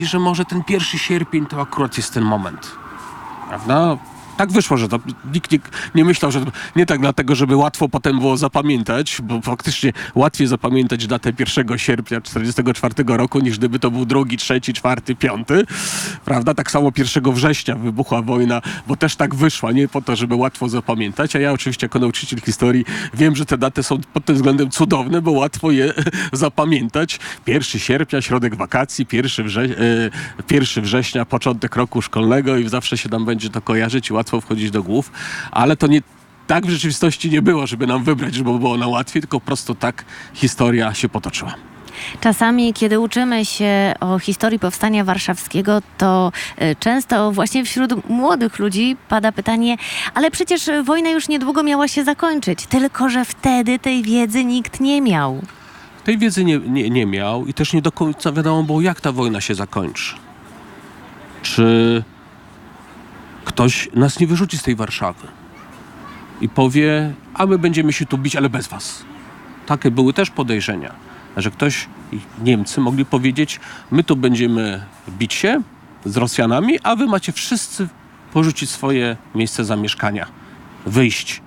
I że może ten 1 sierpień to akurat jest ten moment, prawda? Tak wyszło, że to nikt nie myślał, że nie tak dlatego, żeby łatwo potem było zapamiętać, bo faktycznie łatwiej zapamiętać datę 1 sierpnia 1944 roku, niż gdyby to był 2, 3, 4, 5, prawda? Tak samo 1 września wybuchła wojna, bo też tak wyszła, nie po to, żeby łatwo zapamiętać, a ja oczywiście jako nauczyciel historii wiem, że te daty są pod tym względem cudowne, bo łatwo je zapamiętać. 1 sierpnia, środek wakacji, 1 września, początek roku szkolnego i zawsze się nam będzie to kojarzyć i łatwo wchodzić do głów, ale to nie tak w rzeczywistości nie było, żeby nam wybrać, żeby było na łatwiej, tylko po prostu tak historia się potoczyła. Czasami, kiedy uczymy się o historii Powstania Warszawskiego, to często właśnie wśród młodych ludzi pada pytanie, ale przecież wojna już niedługo miała się zakończyć, tylko że wtedy tej wiedzy nikt nie miał. Tej wiedzy nie miał i też nie do końca wiadomo było, jak ta wojna się zakończy. Czy ktoś nas nie wyrzuci z tej Warszawy i powie, a my będziemy się tu bić, ale bez was. Takie były też podejrzenia, że Niemcy mogli powiedzieć, my tu będziemy bić się z Rosjanami, a wy macie wszyscy porzucić swoje miejsce zamieszkania, wyjść.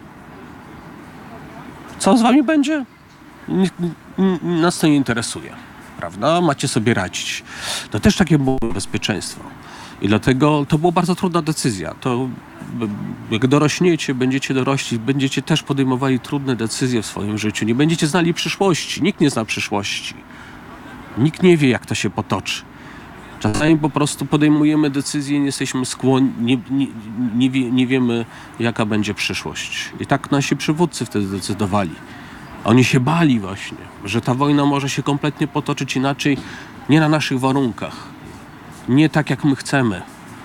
Co z wami będzie? Nas to nie interesuje, prawda? Macie sobie radzić. To też takie było bezpieczeństwo. I dlatego to była bardzo trudna decyzja. To jak dorośniecie, będziecie dorośli, będziecie też podejmowali trudne decyzje w swoim życiu. Nie będziecie znali przyszłości. Nikt nie zna przyszłości. Nikt nie wie, jak to się potoczy. Czasami po prostu podejmujemy decyzje i nie jesteśmy skłonni, nie wiemy, jaka będzie przyszłość. I tak nasi przywódcy wtedy decydowali. Oni się bali właśnie, że ta wojna może się kompletnie potoczyć inaczej, nie na naszych warunkach. Nie tak, jak my chcemy.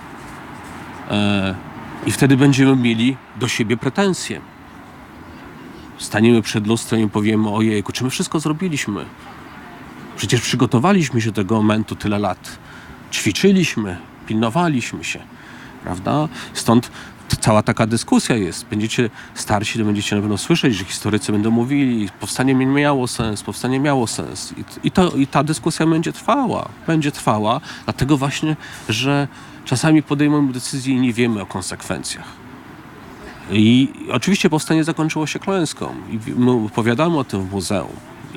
I wtedy będziemy mieli do siebie pretensje. Staniemy przed lustrem i powiemy, ojejku, czy my wszystko zrobiliśmy? Przecież przygotowaliśmy się do tego momentu tyle lat. Ćwiczyliśmy, pilnowaliśmy się, prawda? Stąd cała taka dyskusja jest. Będziecie starsi, to będziecie na pewno słyszeć, że historycy będą mówili, powstanie miało sens. I ta dyskusja będzie trwała, dlatego właśnie, że czasami podejmujemy decyzje i nie wiemy o konsekwencjach. I oczywiście powstanie zakończyło się klęską i my opowiadamy o tym w muzeum.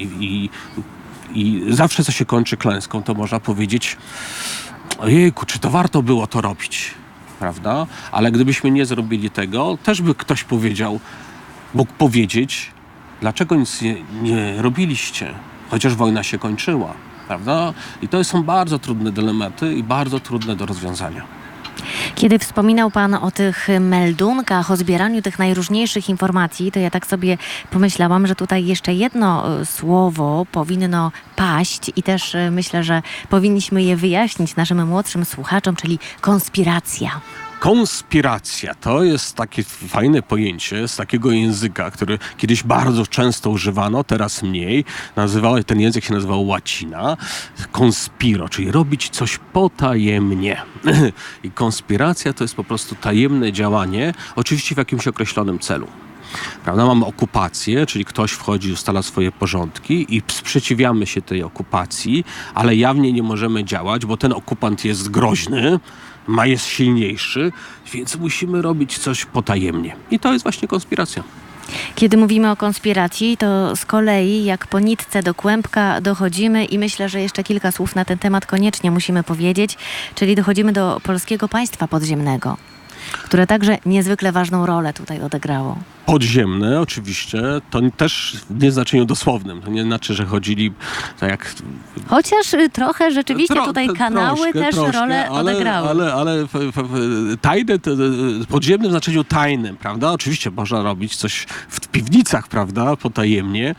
I zawsze, co się kończy klęską, to można powiedzieć, ojejku, czy to warto było to robić? Prawda? Ale gdybyśmy nie zrobili tego, też by ktoś mógł powiedzieć, dlaczego nic nie robiliście, chociaż wojna się kończyła. Prawda? I to są bardzo trudne dylematy i bardzo trudne do rozwiązania. Kiedy wspominał Pan o tych meldunkach, o zbieraniu tych najróżniejszych informacji, to ja tak sobie pomyślałam, że tutaj jeszcze jedno słowo powinno paść i też myślę, że powinniśmy je wyjaśnić naszym młodszym słuchaczom, czyli konspiracja. Konspiracja to jest takie fajne pojęcie z takiego języka, który kiedyś bardzo często używano, teraz mniej. Ten język się nazywał łacina. Conspiro, czyli robić coś potajemnie. I konspiracja to jest po prostu tajemne działanie, oczywiście w jakimś określonym celu. Prawda? Mamy okupację, czyli ktoś wchodzi, ustala swoje porządki i sprzeciwiamy się tej okupacji, ale jawnie nie możemy działać, bo ten okupant jest groźny, jest silniejszy, więc musimy robić coś potajemnie. I to jest właśnie konspiracja. Kiedy mówimy o konspiracji, to z kolei jak po nitce do kłębka dochodzimy i myślę, że jeszcze kilka słów na ten temat koniecznie musimy powiedzieć, czyli dochodzimy do polskiego państwa podziemnego, które także niezwykle ważną rolę tutaj odegrało. Podziemne oczywiście, to też w nieznaczeniu dosłownym. To nie znaczy, że chodzili tak jak... Chociaż trochę rzeczywiście tutaj kanały też rolę odegrały. Ale tajne, podziemne w znaczeniu tajnym, prawda? Oczywiście można robić coś w piwnicach, prawda? Potajemnie.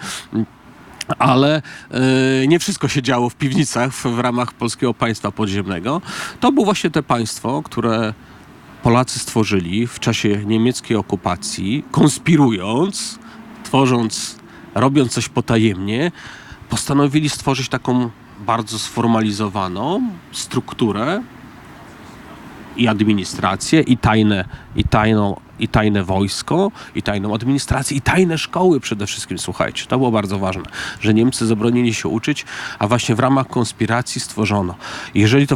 Ale nie wszystko się działo w piwnicach w ramach polskiego państwa podziemnego. To było właśnie te państwo, które Polacy stworzyli w czasie niemieckiej okupacji, konspirując, robiąc coś potajemnie, postanowili stworzyć taką bardzo sformalizowaną strukturę i administrację, i tajne wojsko, i tajną administrację, i tajne szkoły przede wszystkim. Słuchajcie, to było bardzo ważne, że Niemcy zabronili się uczyć, a właśnie w ramach konspiracji stworzono. Jeżeli to